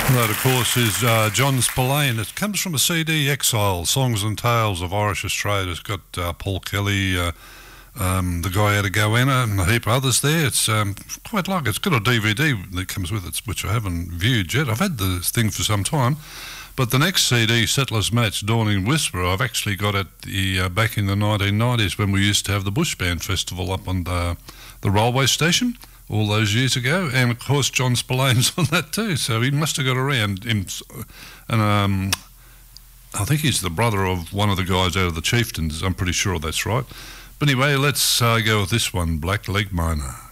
That, of course, is John Spillane. It comes from a CD, Exile, Songs and Tales of Irish Australia. It's got Paul Kelly, the guy out of Goanna, and a heap of others there. It's quite like it. It's got a DVD that comes with it, which I haven't viewed yet. I've had the thing for some time. But the next CD, Settlers Match, Dawning Whisper, I've actually got it back in the 1990s when we used to have the Bush Band Festival up on the railway station all those years ago, and of course John Spillane's on that too, so he must have got around him. And I think he's the brother of one of the guys out of the Chieftains. I'm pretty sure that's right. But anyway, let's go with this one, Black Leg Miner.